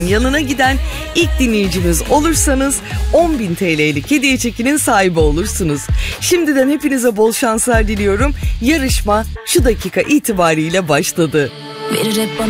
yanına giden ilk dinleyicimiz olursanız 10.000 TL'lik hediye çekinin sahibi olursunuz. Şimdiden hepinize bol şanslar diliyorum. Yarışma şu dakika itibariyle başladı.